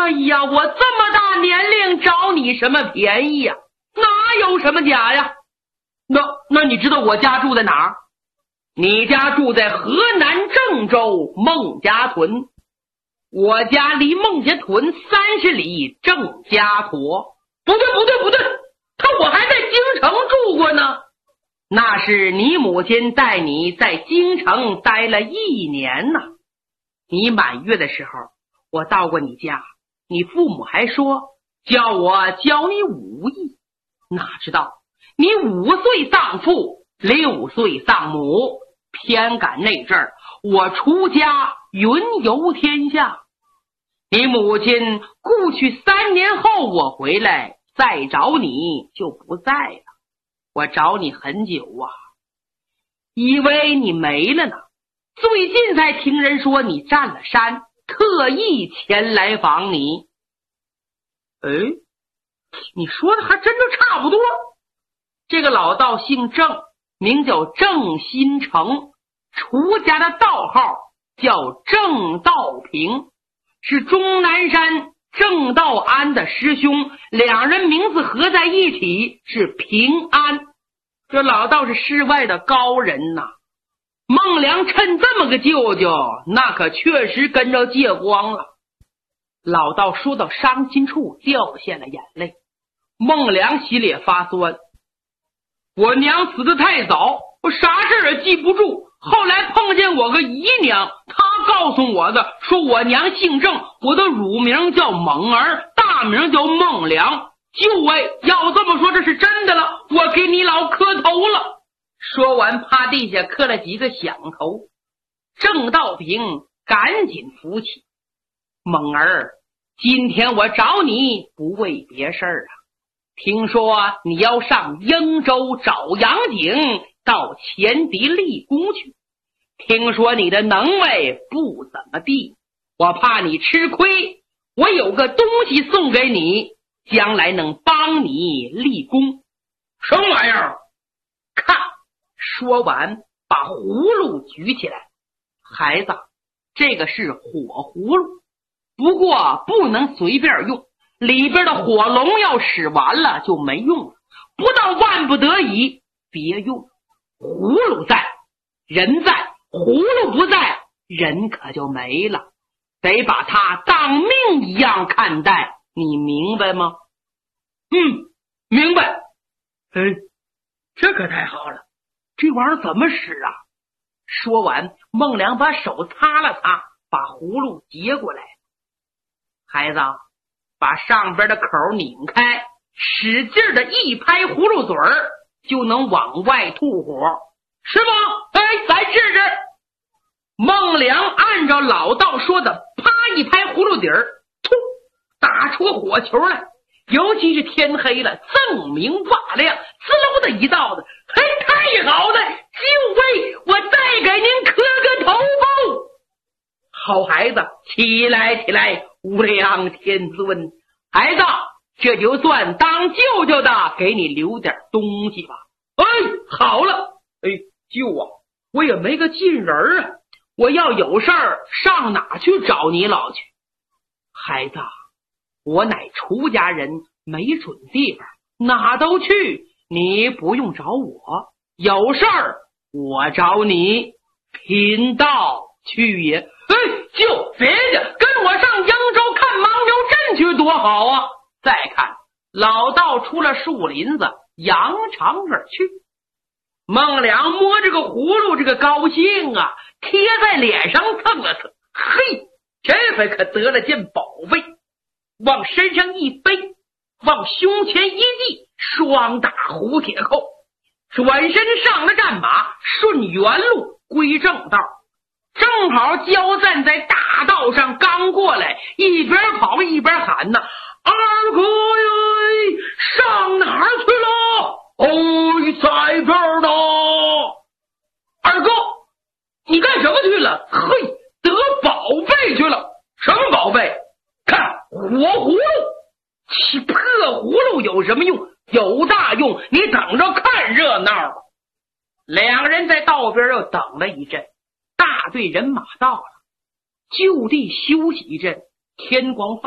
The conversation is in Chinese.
哎呀，我这么大年龄找你什么便宜呀？哪有什么假呀？那你知道我家住在哪儿？你家住在河南郑州孟家屯，我家离孟家屯30里郑家坨。不对，可我还在京城住过呢。那是你母亲带你在京城待了1年呢。你满月的时候，我到过你家，你父母还说叫我教你武艺，哪知道你5岁丧父，6岁丧母，偏赶那阵儿我出家云游天下。你母亲故去3年后我回来再找你就不在了。我找你很久啊，以为你没了呢。最近才听人说你占了山，特意前来访你。你说的还真就差不多。这个老道姓郑，名叫郑新成，出家的道号叫郑道平，是终南山郑道安的师兄，2人名字合在一起是平安。这老道是世外的高人呐。孟良趁这么个舅舅，那可确实跟着借光了。老道说到伤心处掉下了眼泪。孟良心里也发酸，我娘死得太早，我啥事也记不住。后来碰见我个姨娘，她告诉我的，说我娘姓郑，我的乳名叫猛儿，大名叫孟良。就要这么说，这是真的了，我给你老磕头了。说完趴地下磕了几个响头。郑道平赶紧扶起，猛儿，今天我找你不为别事啊，听说你要上英州找杨景，到前敌立功去，听说你的能耐不怎么地，我怕你吃亏，我有个东西送给你，将来能帮你立功。什么玩意儿？看。说完把葫芦举起来，孩子，这个是火葫芦，不过不能随便用，里边的火龙要使完了就没用了，不到万不得已别用。葫芦在人在，葫芦不在人可就没了，得把它当命一样看待，你明白吗？明白。这可太好了，这玩意儿怎么使啊？说完孟良把手擦了擦，把葫芦接过来。孩子，把上边的口拧开，使劲的一拍葫芦嘴儿，就能往外吐火，是吗？咱试试。孟良按照老道说的，啪一拍葫芦底儿，突打出火球来，尤其是天黑了，锃明瓦亮，滋溜的一道的，太好了！就为我再给您磕个头部。好孩子，起来，无量天尊，孩子，这就算当舅舅的给你留点东西吧。好了，舅啊，我也没个近人啊，我要有事儿上哪去找你老去？孩子，我乃出家人，没准地方，哪都去，你不用找我，有事儿我找你，贫道去也。就别介，跟我上扬州看牦牛阵去多好啊！再看老道出了树林子，扬长而去。孟良摸这个葫芦，这个高兴啊，贴在脸上蹭了蹭，这回可得了件宝贝，往身上一背，往胸前一系，双打胡铁扣，转身上了战马，顺原路归正道。正好交战在大道上，刚过来，一边跑一边喊呢：二哥呀，上哪儿去了？在这儿呢。二哥，你干什么去了？得宝贝去了。什么宝贝？看火葫芦。其破葫芦有什么用？有大用，你等着看热闹。两人在道边又等了一阵，大队人马到了，就地休息一阵，天光